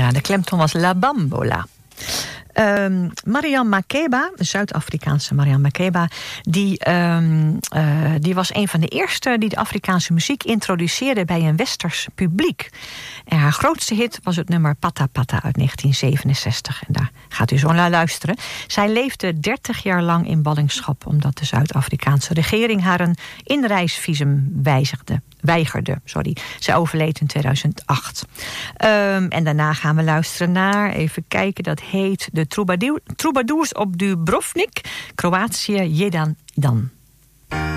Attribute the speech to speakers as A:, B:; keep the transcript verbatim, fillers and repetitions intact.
A: Ja, de klemtoon was La Bambola. Um, Mariam Makeba, de Zuid-Afrikaanse Mariam Makeba, die, um, uh, die was een van de eerste die de Afrikaanse muziek introduceerde bij een westers publiek. En haar grootste hit was het nummer Pata Pata uit negentien zevenenzestig. En daar gaat u zo naar luisteren. Zij leefde dertig jaar lang in ballingschap, omdat de Zuid-Afrikaanse regering haar een inreisvisum wijzigde. weigerde. Sorry. Zij overleed in tweeduizend acht. Um, en daarna gaan we luisteren naar, even kijken, dat heet de Troubadour, Troubadours op Dubrovnik, Kroatië, Jedan Dan.